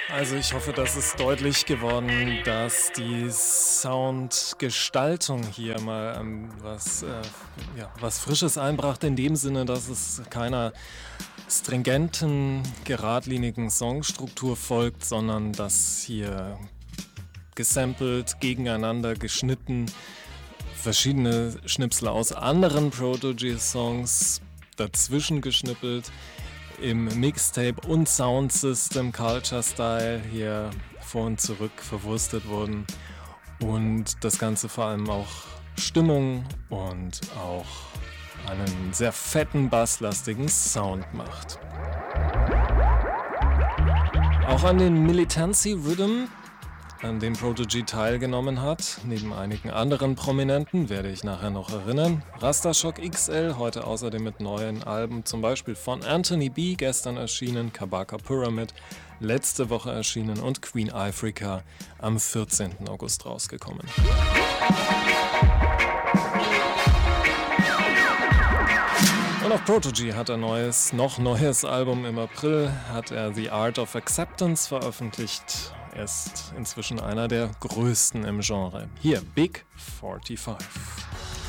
Also ich hoffe, das ist deutlich geworden, dass die Soundgestaltung hier mal was Frisches einbrachte, in dem Sinne, dass es keiner stringenten, geradlinigen Songstruktur folgt, sondern dass hier gesampelt, gegeneinander geschnitten, verschiedene Schnipsel aus anderen Prodigy-Songs dazwischen geschnippelt, im Mixtape und Soundsystem Culture Style hier vor und zurück verwurstet wurden und das Ganze vor allem auch Stimmung und auch einen sehr fetten, basslastigen Sound macht. Auch an den Militancy Rhythm, an dem Prodigy teilgenommen hat, neben einigen anderen Prominenten, werde ich nachher noch erinnern. Rastashock XL, heute außerdem mit neuen Alben, zum Beispiel von Anthony B., gestern erschienen, Kabaka Pyramid, letzte Woche erschienen und Queen Ifrica am 14. August rausgekommen. Und auch Prodigy hat ein noch neues Album. Im April hat er The Art of Acceptance veröffentlicht. Er ist inzwischen einer der größten im Genre. Hier Big 45.